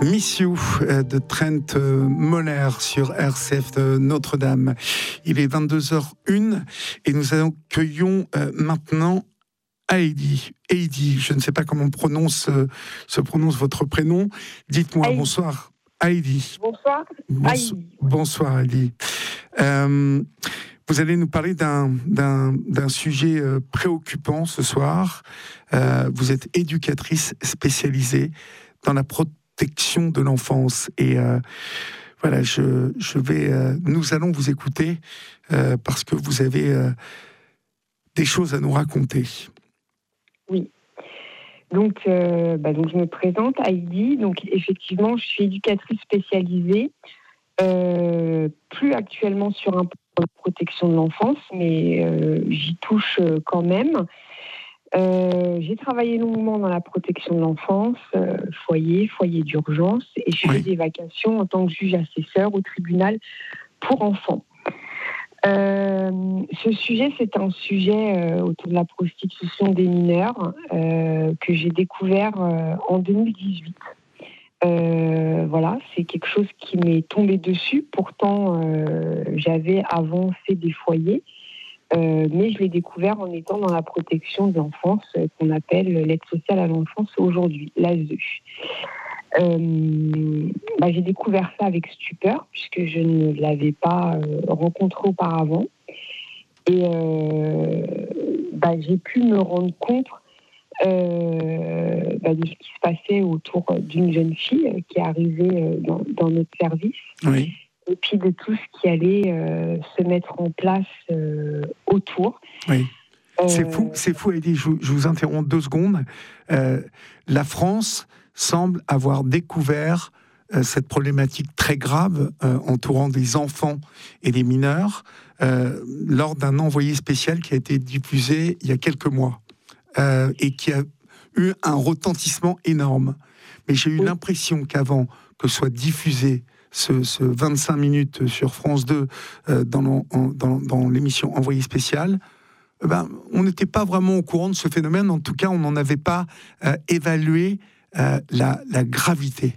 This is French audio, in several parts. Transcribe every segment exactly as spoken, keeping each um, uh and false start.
Miss You de Trent Moller sur R C F de Notre-Dame. Il est vingt-deux heures une et nous accueillons maintenant Heidi. Heidi, je ne sais pas comment on prononce, se prononce votre prénom. Dites-moi, Heidi. Bonsoir. Heidi. Bonsoir. Bonso- Heidi. Bonsoir Heidi. Euh, vous allez nous parler d'un, d'un, d'un sujet euh, préoccupant ce soir. Euh, vous êtes éducatrice spécialisée dans la protection de l'enfance. Et euh, voilà, je, je vais, euh, nous allons vous écouter euh, parce que vous avez euh, des choses à nous raconter. Oui. Donc, euh, bah, donc, je me présente, Heidi. Donc, effectivement, je suis éducatrice spécialisée, euh, plus actuellement sur un peu de protection de l'enfance, mais euh, j'y touche euh, quand même. Euh, j'ai travaillé longuement dans la protection de l'enfance, euh, foyer, foyer d'urgence, et je fais Oui. des vacations en tant que juge assesseur au tribunal pour enfants. Euh, ce sujet, c'est un sujet euh, autour de la prostitution des mineurs euh, que j'ai découvert euh, en deux mille dix-huit. Euh, voilà, c'est quelque chose qui m'est tombé dessus. Pourtant, euh, j'avais avant fait des foyers, euh, mais je l'ai découvert en étant dans la protection de l'enfance, euh, qu'on appelle l'aide sociale à l'enfance aujourd'hui, l'A S E. Euh, bah, j'ai découvert ça avec stupeur puisque je ne l'avais pas euh, rencontré auparavant et euh, bah, j'ai pu me rendre compte euh, bah, de ce qui se passait autour d'une jeune fille qui est arrivée euh, dans, dans notre service, Oui. et puis de tout ce qui allait euh, se mettre en place euh, autour. Oui. C'est Euh, fou, c'est fou, Heidi. Je, vous- je vous interromps deux secondes. Euh, la France semble avoir découvert euh, cette problématique très grave euh, entourant des enfants et des mineurs euh, lors d'un envoyé spécial qui a été diffusé il y a quelques mois euh, et qui a eu un retentissement énorme. Mais j'ai eu Oui. l'impression qu'avant que soit diffusé ce, ce vingt-cinq minutes sur France deux euh, dans, l'en- en- dans, dans l'émission Envoyé spécial, eh ben, on n'était pas vraiment au courant de ce phénomène. En tout cas, on n'en avait pas euh, évalué euh, la, la gravité.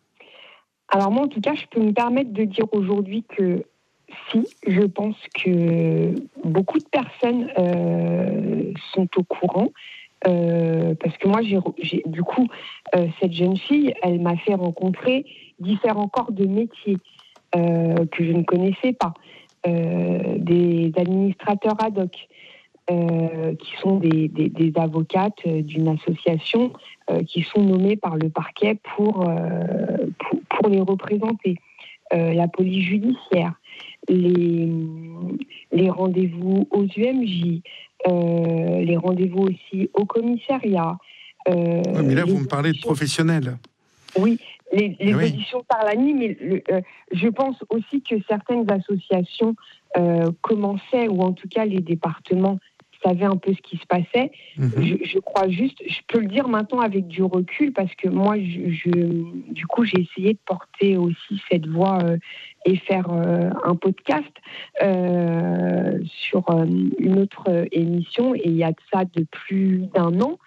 Alors moi, en tout cas, je peux me permettre de dire aujourd'hui que si, je pense que beaucoup de personnes euh, sont au courant, euh, parce que moi, j'ai, j'ai- du coup, euh, cette jeune fille, elle m'a fait rencontrer différents corps de métiers euh, que je ne connaissais pas, euh, des administrateurs ad hoc, euh, qui sont des, des- des avocates euh, d'une association euh, qui sont nommées par le parquet pour, euh, pour, pour les représenter, euh, la police judiciaire, les, les rendez-vous aux U M J, euh, les rendez-vous aussi au commissariat. euh, Oui, mais là, les vous me parlez de auditions- professionnels. Oui, les, les Eh oui. auditions par la nuit, mais le- euh, je pense aussi que certaines associations euh, commençaient, ou en tout cas les départements savaient un peu ce qui se passait. Mhm. Je, je crois juste, je peux le dire maintenant avec du recul, parce que moi, je, je- du coup, j'ai essayé de porter aussi cette voix euh, et faire euh, un podcast euh, sur euh, une autre euh, émission, et il y a de ça de plus d'un an,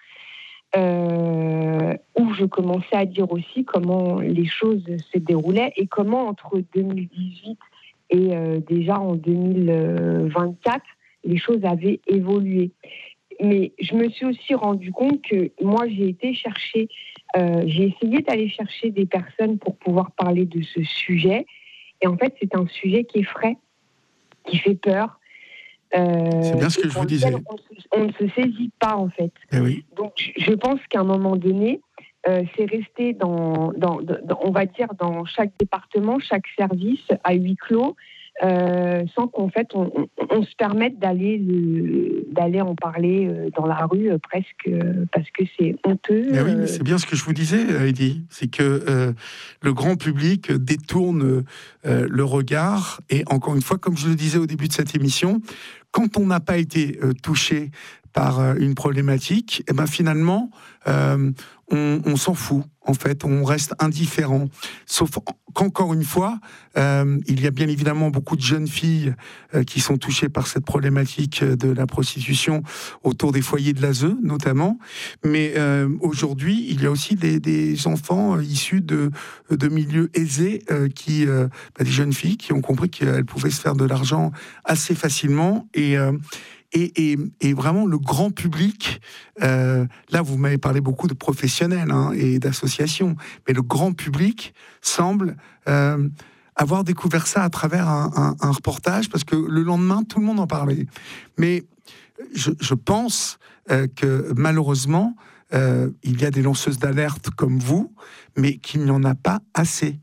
euh, où je commençais à dire aussi comment les choses se déroulaient et comment entre deux mille dix-huit et euh, déjà en deux mille vingt-quatre, les choses avaient évolué. Mais je me suis aussi rendu compte que moi, j'ai été chercher, euh, j'ai essayé d'aller chercher des personnes pour pouvoir parler de ce sujet. Et en fait, c'est un sujet qui est frais, qui fait peur. Euh, C'est bien ce que et je pour vous lequel disais. On, se- on ne se saisit pas, en fait. Eh oui. Donc, je je pense qu'à un moment donné, euh, c'est resté dans, dans, dans- on va dire, dans chaque département, chaque service à huis clos, euh, sans qu'en fait on, on- on se permette d'aller le- d'aller en parler euh, dans la rue, euh, presque, euh, parce que c'est honteux. Mais oui, mais euh, c'est bien ce que je vous disais, Heidi. C'est que euh, le grand public détourne euh, le regard. Et encore une fois, comme je le disais au début de cette émission, quand on n'a pas été euh, touché par euh, une problématique, et ben finalement, euh, on, on s'en fout. En fait, on reste indifférent. Sauf qu'encore une fois, euh, il y a bien évidemment beaucoup de jeunes filles euh, qui sont touchées par cette problématique de la prostitution autour des foyers de l'A S E, notamment. Mais euh, aujourd'hui, il y a aussi des, des enfants euh, issus de, de milieux aisés, euh, qui, euh, bah, des jeunes filles qui ont compris qu'elles pouvaient se faire de l'argent assez facilement. Et euh, Et, et, et vraiment, le grand public, euh, là, vous m'avez parlé beaucoup de professionnels hein, et d'associations, mais le grand public semble euh, avoir découvert ça à travers un, un, un reportage, parce que le lendemain, tout le monde en parlait. Mais je, je pense euh, que malheureusement, euh, il y a des lanceuses d'alerte comme vous, mais qu'il n'y en a pas assez.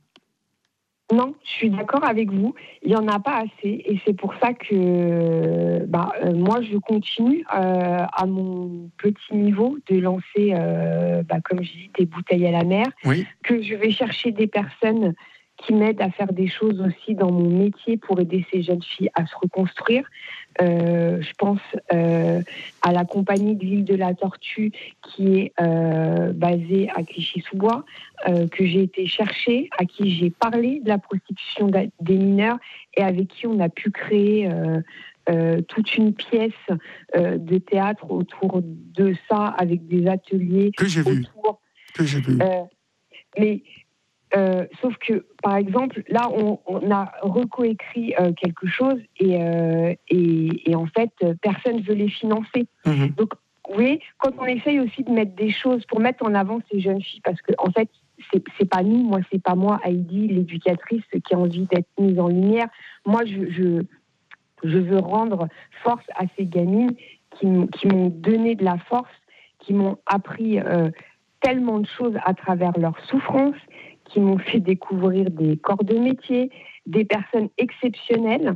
Non, je suis d'accord avec vous. Il n'y en a pas assez. Et c'est pour ça que bah, euh, moi, je continue euh, à mon petit niveau de lancer, euh, bah, comme je dis, des bouteilles à la mer. Oui. Que je vais chercher des personnes qui m'aident à faire des choses aussi dans mon métier pour aider ces jeunes filles à se reconstruire. Euh, je pense euh, à la compagnie de l'île de la Tortue qui est euh, basée à Clichy-sous-Bois, euh, que j'ai été chercher, à qui j'ai parlé de la prostitution des mineurs et avec qui on a pu créer euh, euh, toute une pièce euh, de théâtre autour de ça, avec des ateliers. Que j'ai vu. Autour, que j'ai vu. Euh, mais Euh, sauf que, par exemple, là, on, on a recoécrit euh, quelque chose et, euh, et, et en fait, personne ne veut les financer. Mmh. Donc, vous voyez, quand on essaye aussi de mettre des choses pour mettre en avant ces jeunes filles, parce que, en fait, c'est, c'est pas nous, moi, c'est pas moi, Heidi, l'éducatrice, qui a envie d'être mise en lumière. Moi, je, je, je veux rendre force à ces gamines qui, qui m'ont donné de la force, qui m'ont appris euh, tellement de choses à travers leur souffrance, qui m'ont fait découvrir des corps de métier, des personnes exceptionnelles.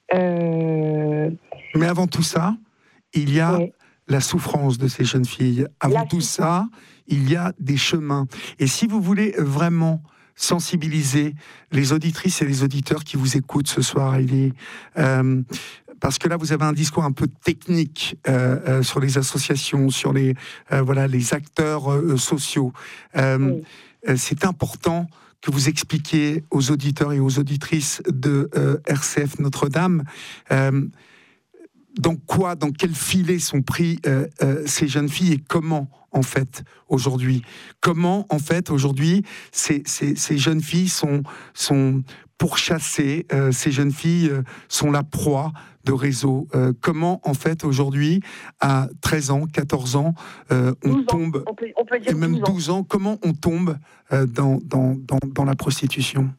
Euh... Mais avant tout ça, il y a ouais. la souffrance de ces jeunes filles. Avant la tout souffrance. ça, il y a des chemins. Et si vous voulez vraiment sensibiliser les auditrices et les auditeurs qui vous écoutent ce soir, Heidi, euh, parce que là, vous avez un discours un peu technique euh, euh, sur les associations, sur les, euh, voilà, les acteurs euh, sociaux. Euh, oui. C'est important que vous expliquiez aux auditeurs et aux auditrices de euh, R C F Notre-Dame euh, dans quoi, dans quel filet sont pris euh, euh, ces jeunes filles et comment, en fait, aujourd'hui. Comment, en fait, aujourd'hui, ces, ces, ces jeunes filles sont, sont pourchassées, euh, ces jeunes filles euh, sont la proie de réseaux. Euh, comment, en fait, aujourd'hui, à treize ans, quatorze ans, euh, on tombe, on peut, on peut dire et même douze ans, comment on tombe euh, dans, dans, dans, dans la prostitution?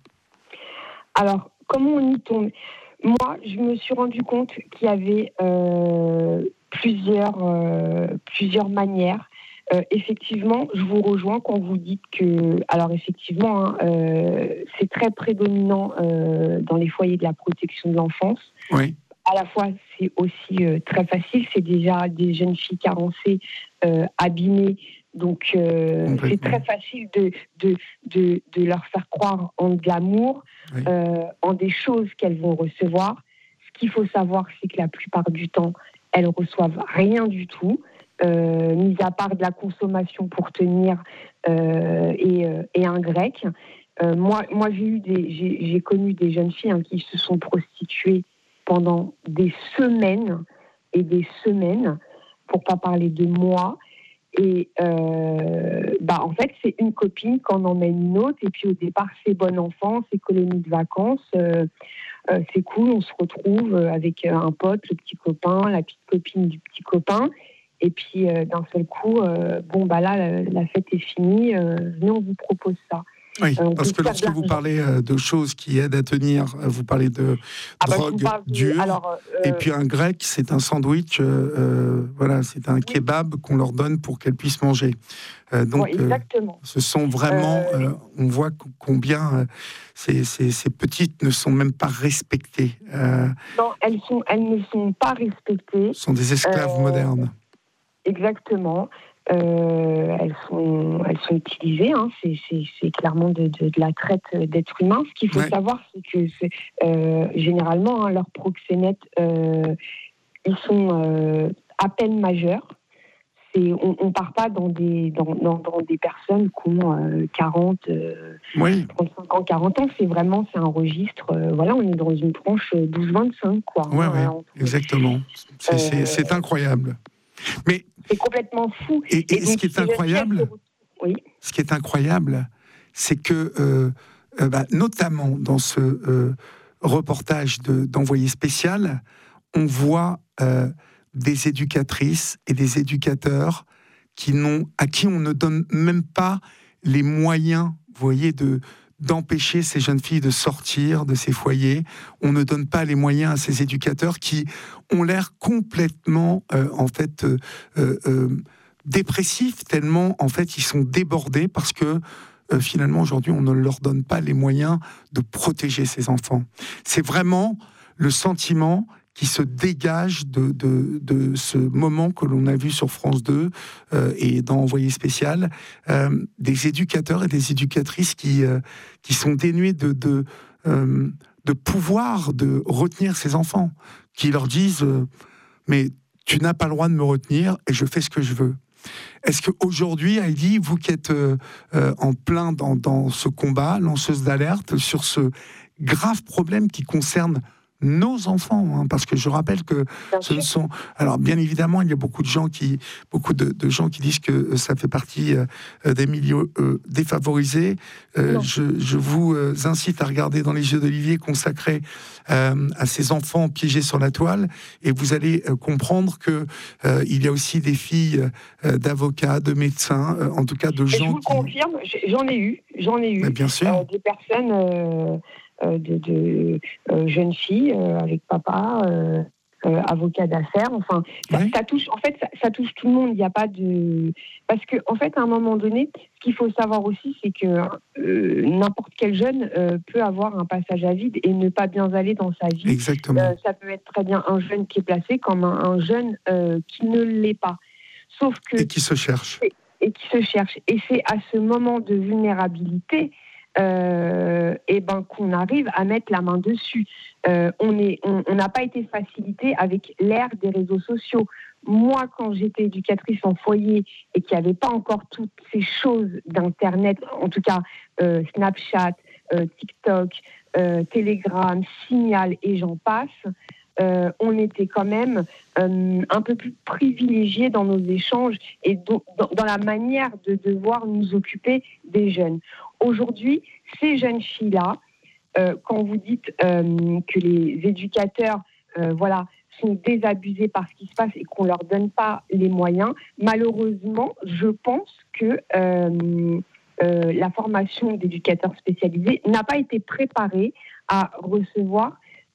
Alors, comment on y tombe? Moi, je me suis rendu compte qu'il y avait euh, plusieurs, euh, plusieurs manières. Euh, effectivement, je vous rejoins quand vous dites que, alors effectivement, hein, euh, c'est très prédominant euh, dans les foyers de la protection de l'enfance. Oui. À la fois, c'est aussi euh, très facile. C'est déjà des jeunes filles carencées, euh, abîmées. Donc, euh, c'est très facile de, de, de, de leur faire croire en de l'amour, oui. euh, en des choses qu'elles vont recevoir. Ce qu'il faut savoir, c'est que la plupart du temps, elles ne reçoivent rien du tout, euh, mis à part de la consommation pour tenir euh, et, euh, et un grec. Euh, moi, moi j'ai, eu des, j'ai, j'ai connu des jeunes filles hein, qui se sont prostituées pendant des semaines et des semaines, pour ne pas parler de mois. Et euh, bah en fait, c'est une copine qui en emmène une autre. Et puis au départ, c'est bon enfant, c'est colonie de vacances, euh, euh, c'est cool, on se retrouve avec un pote, le petit copain, la petite copine du petit copain. Et puis euh, d'un seul coup, euh, bon bah là, la, la fête est finie, euh, venez, on vous propose ça. Oui, euh, parce que lorsque vous parlez euh, de choses qui aident à tenir, vous parlez de ah drogue bah dure, de, alors, euh, et puis un grec, c'est un sandwich, euh, voilà, c'est un oui. kebab qu'on leur donne pour qu'elles puissent manger. Euh, donc, bon, exactement. Euh, ce sont vraiment, euh, euh, on voit combien euh, ces, ces, ces petites ne sont même pas respectées. Euh, non, elles, sont, elles ne sont pas respectées. Ce sont des esclaves euh, modernes. Exactement. Euh, elles, sont, elles sont utilisées, hein. c'est, c'est, c'est clairement de, de, de la traite d'êtres humains. Ce qu'il faut ouais. savoir, c'est que c'est, euh, généralement, hein, leurs proxénètes, euh, ils sont euh, à peine majeurs. C'est, on ne part pas dans des, dans, dans, dans des personnes qui ont euh, quarante, euh, oui. trente-cinq ans, quarante ans. C'est vraiment, c'est un registre, euh, voilà, on est dans une tranche douze vingt-cinq, quoi. Oui, hein, oui, entre, exactement. C'est, euh, c'est, c'est incroyable. Mais, c'est complètement fou. Et, et, et ce donc, qui est incroyable, oui. ce qui est incroyable, c'est que, euh, euh, bah, notamment dans ce euh, reportage de, d'Envoyé spécial, on voit euh, des éducatrices et des éducateurs qui n'ont, à qui on ne donne même pas les moyens, vous voyez, de, d'empêcher ces jeunes filles de sortir de ces foyers. On ne donne pas les moyens à ces éducateurs qui ont l'air complètement, euh, en fait, euh, euh, dépressifs, tellement, en fait, ils sont débordés parce que euh, finalement, aujourd'hui, on ne leur donne pas les moyens de protéger ces enfants. C'est vraiment le sentiment qui se dégage de, de, de ce moment que l'on a vu sur France deux euh, et dans Envoyé spécial, euh, des éducateurs et des éducatrices qui, euh, qui sont dénués de, de, euh, de pouvoir de retenir ces enfants, qui leur disent euh, « mais tu n'as pas le droit de me retenir et je fais ce que je veux ». Est-ce qu'aujourd'hui, Heidi, vous qui êtes euh, euh, en plein dans, dans ce combat, lanceuse d'alerte, sur ce grave problème qui concerne nos enfants, hein, parce que je rappelle que bien ce ne sont... Alors, bien évidemment, il y a beaucoup de gens qui, beaucoup de, de gens qui disent que ça fait partie euh, des milieux euh, défavorisés. Euh, je, je vous euh, incite à regarder Dans les yeux d'Olivier, consacré euh, à ces enfants piégés sur la toile, et vous allez euh, comprendre que euh, il y a aussi des filles euh, d'avocats, de médecins, euh, en tout cas de et gens je vous qui... confirme, j'en ai eu, j'en ai eu. Mais bien sûr. Euh, des personnes... Euh... de, de euh, jeunes filles euh, avec papa, euh, euh, avocat d'affaires. Enfin, ça, oui. ça touche. En fait, ça, ça touche tout le monde. Il n'y a pas de parce que en fait, à un moment donné, ce qu'il faut savoir aussi, c'est que euh, n'importe quel jeune euh, peut avoir un passage à vide et ne pas bien aller dans sa vie. Exactement. Euh, ça peut être très bien un jeune qui est placé comme un, un jeune euh, qui ne l'est pas. Sauf que et qui se cherche. Et, et qui se cherche. Et c'est à ce moment de vulnérabilité. Euh, et ben qu'on arrive à mettre la main dessus. Euh, on est, on n'a pas été facilité avec l'ère des réseaux sociaux. Moi, quand j'étais éducatrice en foyer et qu'il n'y avait pas encore toutes ces choses d'Internet, en tout cas euh, Snapchat, euh, TikTok, euh, Telegram, Signal et j'en passe, euh, on était quand même euh, un peu plus privilégiés dans nos échanges et do- dans, dans la manière de devoir nous occuper des jeunes. Aujourd'hui, ces jeunes filles-là, euh, quand vous dites euh, que les éducateurs euh, voilà, sont désabusés par ce qui se passe et qu'on ne leur donne pas les moyens, malheureusement, je pense que euh, euh, la formation d'éducateurs spécialisés n'a pas été préparée à recevoir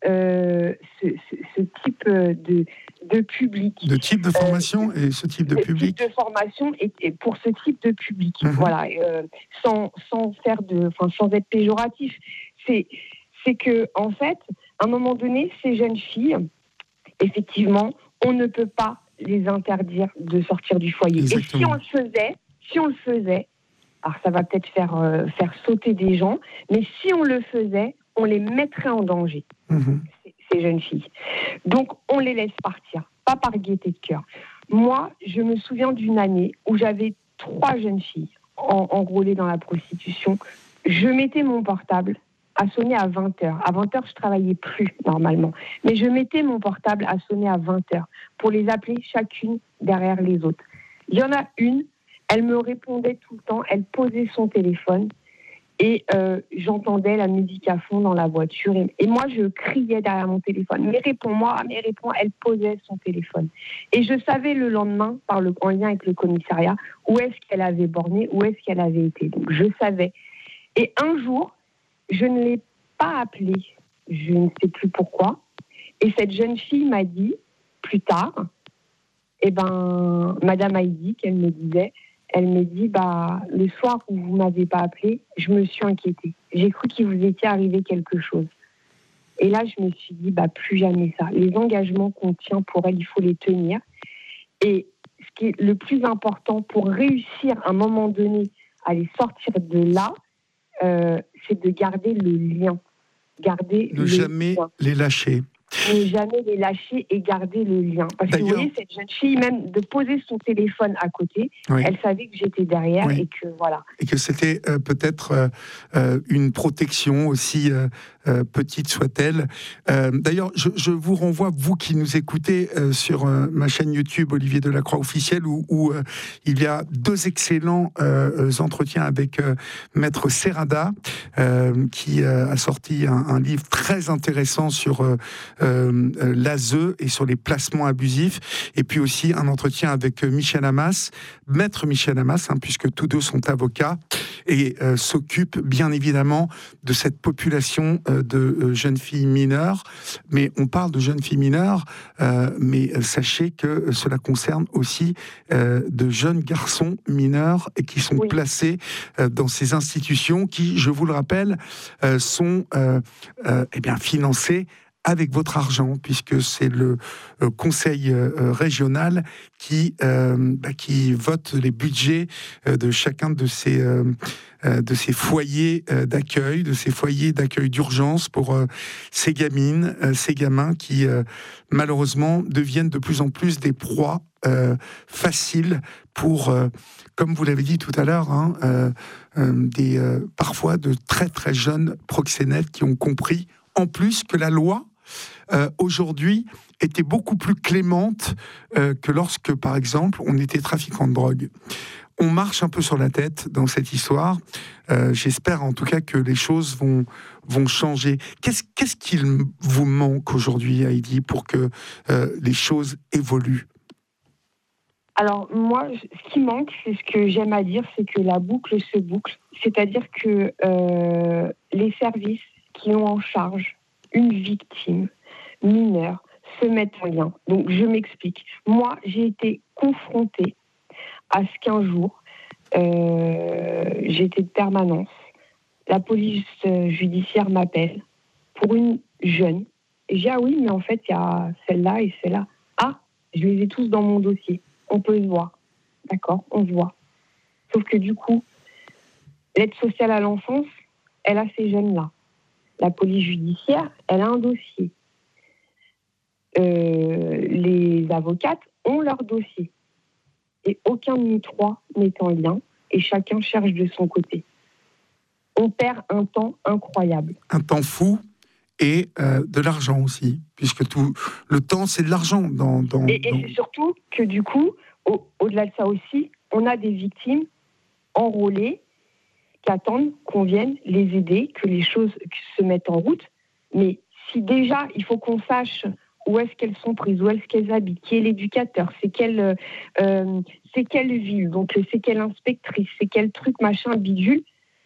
euh, ce, ce, ce type de, de public. De type de formation euh, et ce type de public. Type de formation et, et pour ce type de public, mmh. voilà, euh, sans, sans faire de, enfin, sans être péjoratif. C'est, c'est que en fait, à un moment donné, ces jeunes filles, effectivement, on ne peut pas les interdire de sortir du foyer. Exactement. Et si on le faisait, si on le faisait, alors ça va peut-être faire euh, faire sauter des gens, mais si on le faisait, on les mettrait en danger, mmh. ces, ces jeunes filles. Donc, on les laisse partir, pas par gaieté de cœur. Moi, je me souviens d'une année où j'avais trois jeunes filles en, enrôlées dans la prostitution. Je mettais mon portable à sonner à vingt heures. À vingt heures, je ne travaillais plus normalement. Mais je mettais mon portable à sonner à vingt heures pour les appeler chacune derrière les autres. Il y en a une, elle me répondait tout le temps, elle posait son téléphone. Et euh, j'entendais la musique à fond dans la voiture. Et, et moi, je criais derrière mon téléphone. Mais réponds-moi, mais réponds. Elle posait son téléphone. Et je savais le lendemain, par le, en lien avec le commissariat, où est-ce qu'elle avait borné, où est-ce qu'elle avait été. Donc, je savais. Et un jour, je ne l'ai pas appelée. Je ne sais plus pourquoi. Et cette jeune fille m'a dit, plus tard, eh ben, Madame Heidi, qu'elle me disait, elle me dit, bah, le soir où vous ne m'avez pas appelé, je me suis inquiétée. J'ai cru qu'il vous était arrivé quelque chose. Et là, je me suis dit, bah, plus jamais ça. Les engagements qu'on tient pour elle, il faut les tenir. Et ce qui est le plus important pour réussir à un moment donné à les sortir de là, euh, c'est de garder le lien. Garder ne le jamais lien. les lâcher. ne jamais les lâcher et garder le lien. Parce que vous voyez, cette jeune fille, même de poser son téléphone à côté, oui. elle savait que j'étais derrière oui. et que voilà. Et que c'était euh, peut-être euh, euh, une protection aussi euh, euh, petite soit-elle. Euh, d'ailleurs, je, je vous renvoie, vous qui nous écoutez euh, sur euh, ma chaîne YouTube Olivier Delacroix officielle, où, où euh, il y a deux excellents euh, entretiens avec euh, Maître Serrada, euh, qui euh, a sorti un, un livre très intéressant sur euh, euh, l'A S E et sur les placements abusifs, et puis aussi un entretien avec Michel Hammas, Maître Michel Hammas, hein, puisque tous deux sont avocats, et euh, s'occupent bien évidemment de cette population euh, de euh, jeunes filles mineures. Mais on parle de jeunes filles mineures, euh, mais sachez que cela concerne aussi euh, de jeunes garçons mineurs qui sont oui. placés euh, dans ces institutions qui, je vous le rappelle, euh, sont euh, euh, eh bien, financées avec votre argent, puisque c'est le euh, conseil euh, régional qui, euh, bah, qui vote les budgets euh, de chacun de ces, euh, euh, de ces foyers euh, d'accueil, de ces foyers d'accueil d'urgence pour euh, ces gamines, euh, ces gamins qui, euh, malheureusement, deviennent de plus en plus des proies euh, faciles pour, euh, comme vous l'avez dit tout à l'heure, hein, euh, euh, des, euh, parfois de très très jeunes proxénètes qui ont compris, en plus, que la loi, Euh, aujourd'hui, était beaucoup plus clémente euh, que lorsque, par exemple, on était trafiquant de drogue. On marche un peu sur la tête dans cette histoire. Euh, j'espère en tout cas que les choses vont, vont changer. Qu'est-ce, qu'est-ce qu'il vous manque aujourd'hui, Heidi, pour que euh, les choses évoluent ? Alors, moi, ce qui manque, c'est ce que j'aime à dire, c'est que la boucle se boucle. C'est-à-dire que euh, les services qui ont en charge une victime mineure se mettent en lien. Donc, je m'explique. Moi, j'ai été confrontée à ce qu'un jour, euh, j'étais de permanence. La police judiciaire m'appelle pour une jeune. Et j'ai dit, ah oui, mais en fait, il y a celle-là et celle-là. Ah, je les ai tous dans mon dossier. On peut se voir. D'accord, on se voit. Sauf que du coup, l'aide sociale à l'enfance, elle a ces jeunes-là. La police judiciaire, elle a un dossier. Euh, les avocates ont leur dossier. Et aucun de nous trois n'est en lien. Et chacun cherche de son côté. On perd un temps incroyable. Un temps fou et euh, de l'argent aussi. Puisque tout le temps, c'est de l'argent. Dans, dans, et, et dans... c'est surtout que du coup, au, au-delà de ça aussi, on a des victimes enrôlées qui attendent qu'on vienne les aider, que les choses se mettent en route. Mais si déjà, il faut qu'on sache où est-ce qu'elles sont prises, où est-ce qu'elles habitent, qui est l'éducateur, c'est quelle, euh, c'est quelle ville, donc c'est quelle inspectrice, c'est quel truc, machin, bidule,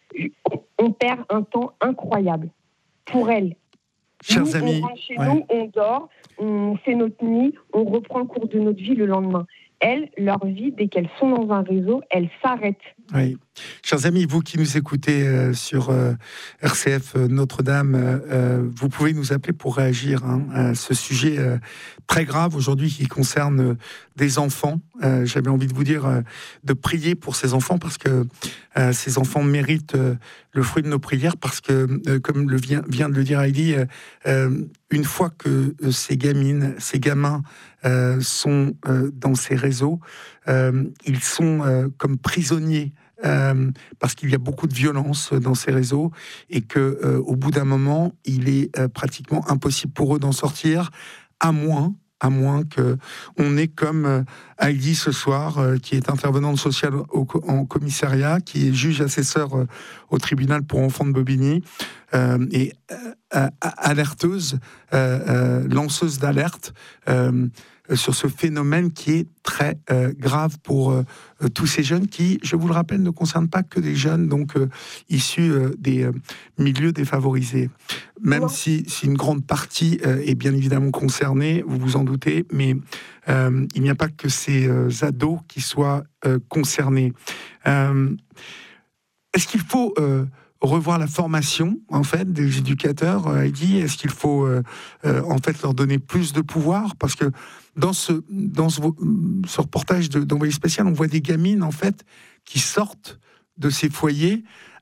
on perd un temps incroyable pour elles. Chers nous, amis, on rentre chez ouais. nous, on dort, on fait notre nuit, on reprend le cours de notre vie le lendemain. Elles, leur vie, dès qu'elles sont dans un réseau, elles s'arrêtent. Oui. Chers amis, vous qui nous écoutez euh, sur euh, R C F euh, Notre-Dame, euh, vous pouvez nous appeler pour réagir hein, à ce sujet euh, très grave aujourd'hui qui concerne euh, des enfants. Euh, j'avais envie de vous dire euh, de prier pour ces enfants parce que euh, ces enfants méritent euh, le fruit de nos prières parce que, euh, comme le vient, vient de le dire Heidi, euh, euh, une fois que euh, ces gamines, ces gamins euh, sont euh, dans ces réseaux, euh, ils sont euh, comme prisonniers. Euh, parce qu'il y a beaucoup de violence dans ces réseaux et que euh, au bout d'un moment, il est euh, pratiquement impossible pour eux d'en sortir, à moins, à moins que on ait comme euh, Heidi ce soir, euh, qui est intervenante sociale au, en commissariat, qui est juge assesseur euh, au tribunal pour enfants de Bobigny euh, et euh, alerteuse, euh, euh, lanceuse d'alerte. Euh, sur ce phénomène qui est très euh, grave pour euh, tous ces jeunes qui, je vous le rappelle, ne concernent pas que des jeunes donc euh, issus euh, des euh, milieux défavorisés. Même si, si une grande partie euh, est bien évidemment concernée, vous vous en doutez, mais euh, il n'y a pas que ces euh, ados qui soient euh, concernés. Euh, est-ce qu'il faut... Euh, revoir la formation en fait des éducateurs, Heidi? Est-ce qu'il faut euh, euh, en fait leur donner plus de pouvoir? Parce que dans ce dans ce, ce reportage de, d'Envoyé spécial, on voit des gamines en fait qui sortent de ces foyers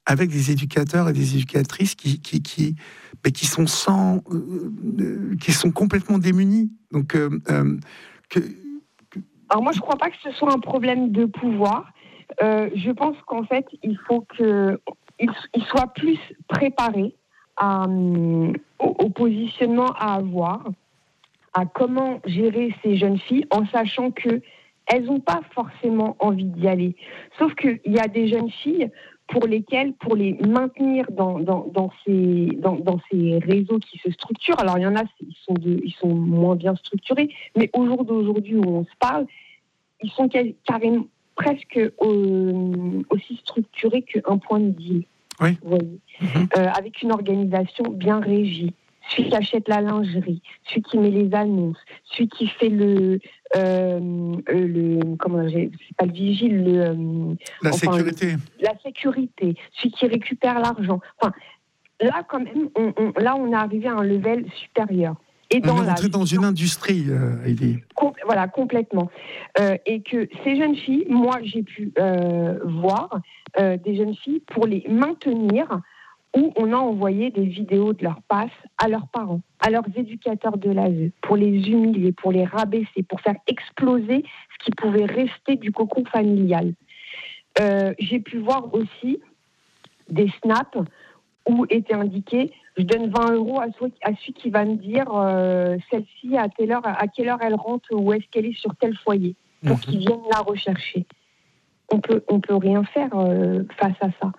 avec des éducateurs et des éducatrices qui, qui, qui, ben, qui sont sans, euh, qui sont complètement démunis. Donc, euh, euh, que, que... Alors moi, je ne crois pas que ce soit un problème de pouvoir. Euh, je pense qu'en fait, il faut qu'ils ils soient plus préparés à, euh, au, au positionnement à avoir, à comment gérer ces jeunes filles, en sachant que elles n'ont pas forcément envie d'y aller. Sauf qu'il y a des jeunes filles pour lesquelles, pour les maintenir dans, dans, dans, ces, dans, dans ces réseaux qui se structurent, alors il y en a, ils sont, de, ils sont moins bien structurés, mais au jour d'aujourd'hui où on se parle, ils sont carrément presque euh, aussi structurés qu'un point de deal. Oui. Vous voyez, mm-hmm. euh, avec une organisation bien régie. Celui qui achète la lingerie, celui qui met les annonces, celui qui fait le, euh, le comment j'ai, c'est pas le vigile, le, euh, la enfin, sécurité, la sécurité, celui qui récupère l'argent. Enfin, là quand même, on, on, là on est arrivé à un level supérieur. Et dans on est rentré dans une industrie, euh, Heidi. Com- voilà, complètement. Euh, et que ces jeunes filles, moi j'ai pu euh, voir euh, des jeunes filles pour les maintenir, où on a envoyé des vidéos de leurs passes à leurs parents, à leurs éducateurs de l'A S E, pour les humilier, pour les rabaisser, pour faire exploser ce qui pouvait rester du cocon familial. Euh, j'ai pu voir aussi des snaps où était indiqué « je donne vingt euros à celui, à celui qui va me dire euh, celle-ci à telle heure, à quelle heure elle rentre, ou est-ce qu'elle est sur tel foyer, pour mmh. qu'il vienne la rechercher ». On peut, on peut rien faire euh, face à ça.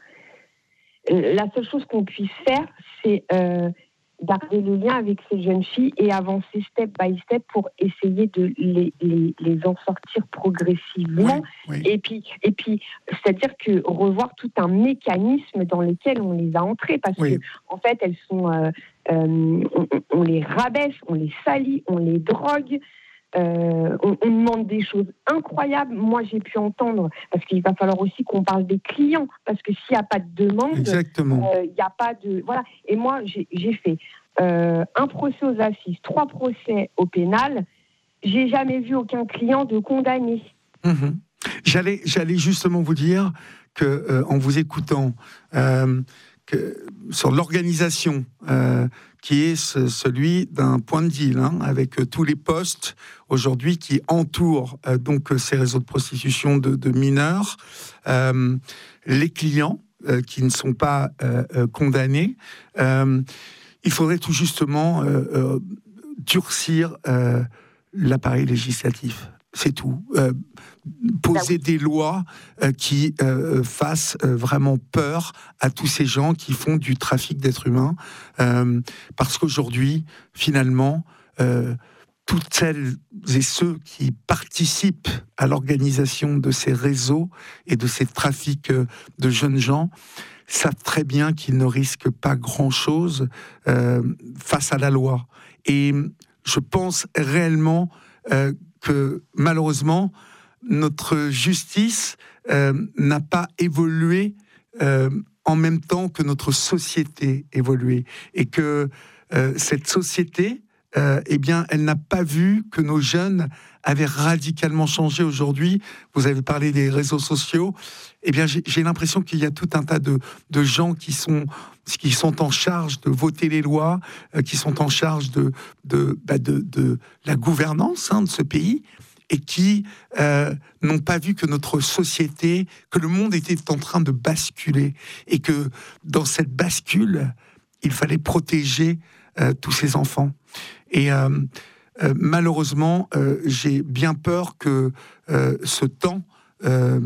La seule chose qu'on puisse faire, c'est euh, garder le lien avec ces jeunes filles et avancer step by step pour essayer de les, les, les en sortir progressivement. Oui, oui. Et puis, et puis, c'est-à-dire que revoir tout un mécanisme dans lequel on les a entrées, parce oui. que en fait, elles sont, euh, euh, on, on les rabaisse, on les salit, on les drogue. Euh, on, on demande des choses incroyables. Moi, j'ai pu entendre, parce qu'il va falloir aussi qu'on parle des clients, parce que s'il n'y a pas de demande, exactement, il n'y euh, a pas de... Voilà. Et moi, j'ai, j'ai fait euh, un procès aux assises, trois procès au pénal. J'ai jamais vu aucun client de condamné. Mmh. J'allais, j'allais justement vous dire que, euh, en vous écoutant, euh, que sur l'organisation euh, qui est ce, celui d'un point de deal, hein, avec euh, tous les postes aujourd'hui qui entourent euh, donc ces réseaux de prostitution de, de mineurs, euh, les clients euh, qui ne sont pas euh, euh, condamnés. Euh, il faudrait tout justement euh, euh, durcir euh, l'appareil législatif. C'est tout. Euh, poser des lois euh, qui euh, fassent euh, vraiment peur à tous ces gens qui font du trafic d'êtres humains. Euh, parce qu'aujourd'hui, finalement, euh, toutes celles et ceux qui participent à l'organisation de ces réseaux et de ces trafics de jeunes gens savent très bien qu'ils ne risquent pas grand-chose euh, face à la loi. Et je pense réellement euh, que malheureusement, notre justice euh, n'a pas évolué euh, en même temps que notre société évoluait. Et que euh, cette société, euh, eh bien, elle n'a pas vu que nos jeunes avaient radicalement changé aujourd'hui. Vous avez parlé des réseaux sociaux. Eh bien, j'ai, j'ai l'impression qu'il y a tout un tas de, de gens qui sont, qui sont en charge de voter les lois, euh, qui sont en charge de, de, bah de, de la gouvernance hein, de ce pays, et qui euh, n'ont pas vu que notre société, que le monde était en train de basculer, et que dans cette bascule, il fallait protéger euh, tous ces enfants. Et euh, euh, malheureusement, euh, j'ai bien peur que euh, ce temps euh,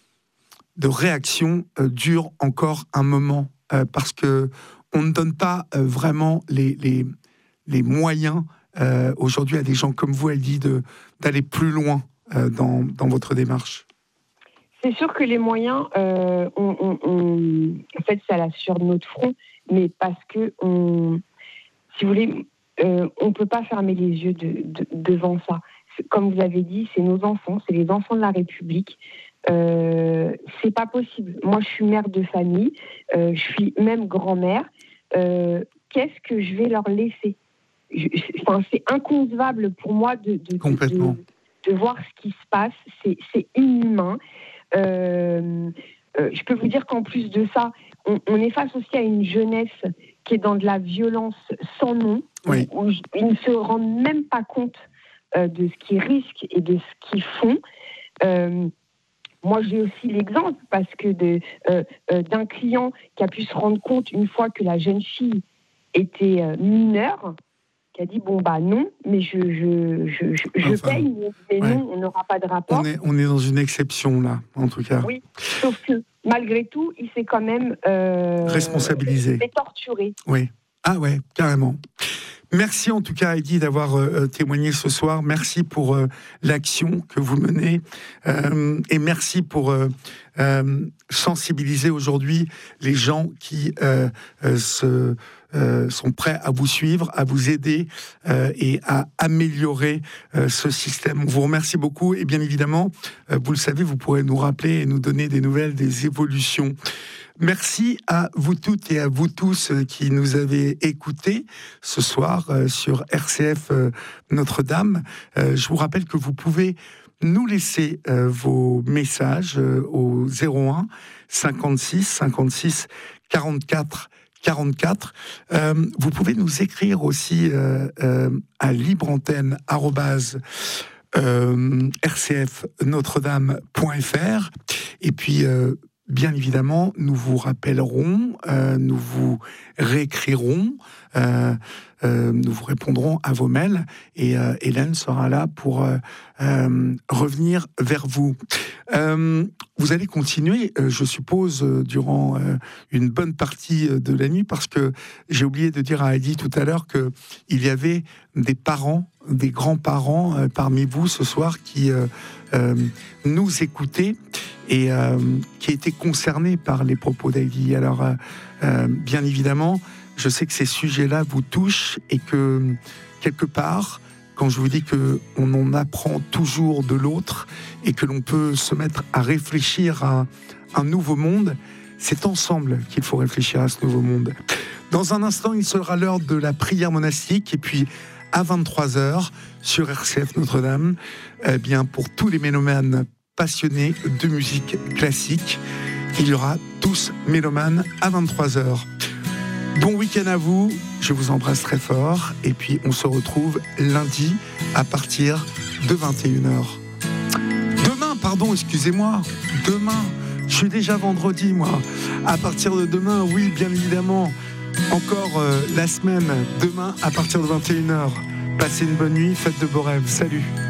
de réaction euh, dure encore un moment, euh, parce que on ne donne pas euh, vraiment les, les, les moyens euh, aujourd'hui à des gens comme vous, elle dit, de, d'aller plus loin euh, dans, dans votre démarche. C'est sûr que les moyens, euh, on, on, on, en fait, ça là sur notre front, mais parce que, on, si vous voulez, euh, on ne peut pas fermer les yeux de, de, devant ça. Comme vous avez dit, c'est nos enfants, c'est les enfants de la République. Euh, c'est pas possible. Moi, je suis mère de famille, euh, je suis même grand-mère. Euh, qu'est-ce que je vais leur laisser ? je, enfin, c'est inconcevable pour moi de, de, Complètement. de, de voir ce qui se passe. C'est, c'est inhumain. Euh, euh, je peux vous dire qu'en plus de ça, on, on est face aussi à une jeunesse qui est dans de la violence sans nom, oui. où, où ils ne se rendent même pas compte euh, de ce qu'ils risquent et de ce qu'ils font. Euh, moi, j'ai aussi l'exemple parce que de, euh, euh, d'un client qui a pu se rendre compte une fois que la jeune fille était euh, mineure, qui a dit bon bah non, mais je je je, je, je enfin, paye, mais ouais. non, on n'aura pas de rapport. On est on est dans une exception là, en tout cas. Oui, sauf que malgré tout, il s'est quand même euh, responsabilisé, s'est torturé. Oui. Ah ouais, carrément. Merci en tout cas, Heidi, d'avoir euh, témoigné ce soir. Merci pour euh, l'action que vous menez euh, et merci pour euh, euh, sensibiliser aujourd'hui les gens qui euh, euh, se, euh, sont prêts à vous suivre, à vous aider euh, et à améliorer euh, ce système. On vous remercie beaucoup et bien évidemment, euh, vous le savez, vous pourrez nous rappeler et nous donner des nouvelles, des évolutions. Merci à vous toutes et à vous tous qui nous avez écoutés ce soir euh, sur R C F euh, Notre-Dame. Euh, je vous rappelle que vous pouvez nous laisser euh, vos messages euh, au zéro un cinquante-six cinquante-six quarante-quatre quarante-quatre. Euh, vous pouvez nous écrire aussi euh, euh, à libreantenne arobase euh, r c f notre dame point f r et puis euh, bien évidemment, nous vous rappellerons, euh, nous vous réécrirons, euh, euh, nous vous répondrons à vos mails et euh, Hélène sera là pour euh, euh, revenir vers vous. Euh, vous allez continuer, euh, je suppose, euh, durant euh, une bonne partie de la nuit parce que j'ai oublié de dire à Heidi tout à l'heure qu'il y avait des parents, des grands-parents euh, parmi vous ce soir qui euh, euh, nous écoutaient et euh, qui étaient concernés par les propos d'Heidi. Alors, euh, euh, bien évidemment, je sais que ces sujets-là vous touchent et que, quelque part, quand je vous dis qu'on en apprend toujours de l'autre et que l'on peut se mettre à réfléchir à un nouveau monde, c'est ensemble qu'il faut réfléchir à ce nouveau monde. Dans un instant, il sera l'heure de la prière monastique et puis à vingt-trois heures sur R C F Notre-Dame, eh bien, pour tous les mélomanes passionnés de musique classique, il y aura tous mélomanes à vingt-trois heures. Bon week-end à vous, je vous embrasse très fort et puis on se retrouve lundi à partir de vingt et une heures. Demain, pardon, excusez-moi, demain, je suis déjà vendredi moi, à partir de demain, oui bien évidemment, encore euh, la semaine, demain à partir de vingt et une heures. Passez une bonne nuit, faites de beaux rêves, salut.